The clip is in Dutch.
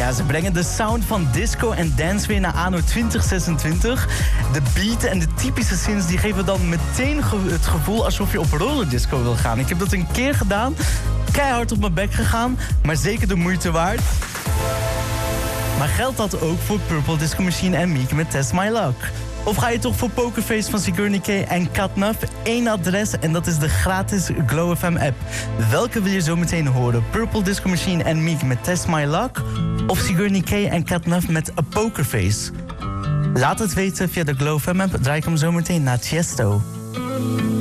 Ja, ze brengen de sound van disco en dance weer naar anno 2026. De beat en de typische synths die geven dan meteen het gevoel alsof je op rollerdisco wil gaan. Ik heb dat een keer gedaan, keihard op mijn bek gegaan, maar zeker de moeite waard. Maar geldt dat ook voor Purple Disco Machine en Meek met Test My Luck? Of ga je toch voor Pokerface van Sigourney K en Katnaf? Één adres en dat is de gratis Glow FM app. Welke wil je zo meteen horen? Purple Disco Machine en Meek met Test My Luck? Of Sigourney K en Katnaf met A Pokerface? Laat het weten via de Glow FM app. Draai ik hem zo meteen naar Tiesto.